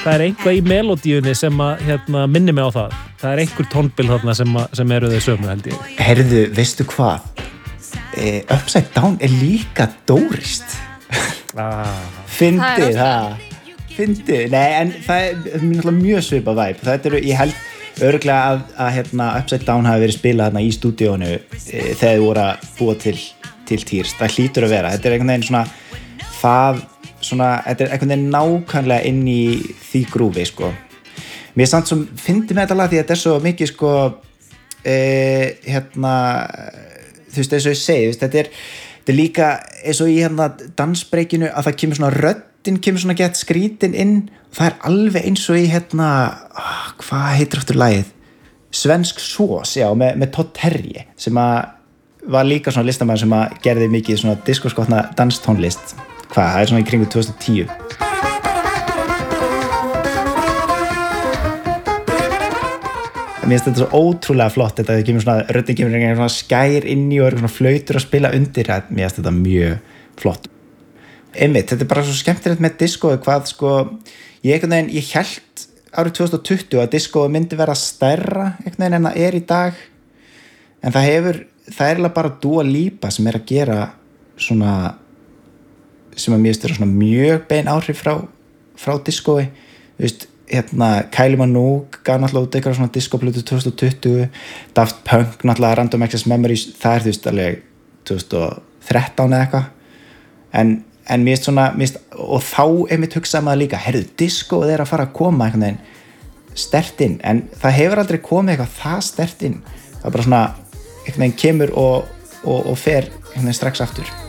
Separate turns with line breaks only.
það eitthvað í melodíunni sem að minni mig á það. Það einhver tónbil þarna sem eru þau sömu held ég.
Heyrðu, veistu hvað? Upside Down líka dórist. Fyndið það. Fyndið. Nei, en það náttúrulega mjög svipað væp. Þetta ég held örugglega að Upside Down hafi verið spilað þarna í stúdíónu þegar þið voru að búa til Tears. Það hlýtur að vera. Þetta einhvern veginn þetta einhvern veginn nákvæmlega inn í því grúfi, sko. Mér samt sem fyndi með þetta lag því að þetta svo mikið, sko, þú veist, eins og ég segi, þetta líka eins og í dansbreikinu að það kemur svona röddin, kemur svona gett skrítin inn og það alveg eins og í hvað heitir aftur lagið? Svensk sós, já, með Todd Terje sem var líka svona listamaður sem gerði mikið svona diskoskotna danstónlist. Það svona í kringu 2010. Mér finnst þetta svo ótrúlega flott, þetta kemur svona, röddin kemur svona skær inn í og svona flautur að spila undir, mér finnst þetta mjög flott. Einmitt, þetta bara svo skemmtilegt með diskói, hvað sko, ég hélt árið 2020 að diskói myndi vera stærra einhvern veginn en það í dag, en það bara Dua Lipa sem að gera svona, sem að mér finnst vera svona mjög bein áhrif frá diskói, þú veist, Kylie Minogue gaf náttúrulega út eitthvað svona diskóplötu 2020, Daft Punk náttúrulega Random Access Memories, það þú veist alveg 2013 eða eitthvað, en mér finnst svona, og þá einmitt hugsaði maður líka, heyrðu, diskóið að fara að koma einhvern veginn sterkt inn, en það hefur aldrei komið eitthvað það sterkt inn, það bara svona einhvern veginn kemur og fer einhvern veginn strax aftur.